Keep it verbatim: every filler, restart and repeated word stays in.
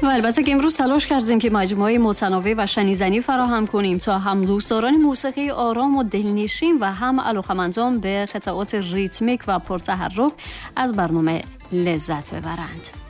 و البته که امروز تلاش کردیم که مجموعه متنوع و شنیدنی فراهم کنیم تا هم دوستداران موسیقی آرام و دلنشین و هم علاقه‌مندان به قطعات ریتمیک و پرتحرک از برنامه لذت ببرند.